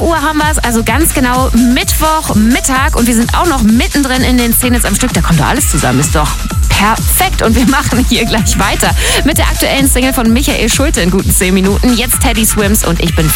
11 Uhr haben wir es, also ganz genau Mittwochmittag und wir sind auch noch mittendrin in den 10 Hits am Stück. Da kommt doch alles zusammen, ist doch perfekt. Und wir machen hier gleich weiter mit der aktuellen Single von Michael Schulte in guten 10 Minuten. Jetzt Teddy Swims und ich bin